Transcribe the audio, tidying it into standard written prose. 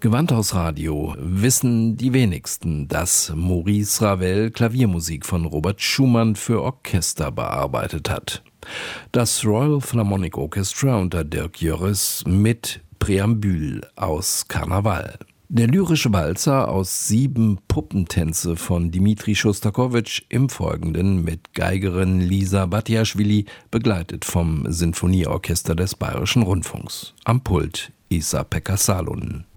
Gewandhausradio wissen die wenigsten, dass Maurice Ravel Klaviermusik von Robert Schumann für Orchester bearbeitet hat. Das Royal Philharmonic Orchestra unter Dirk Jörres mit Präambül aus Karneval. Der lyrische Walzer aus 7 Puppentänze von Dmitri Schostakowitsch im Folgenden mit Geigerin Lisa Batiaschwili, begleitet vom Sinfonieorchester des Bayerischen Rundfunks. Am Pult Isa-Pekka Salonen.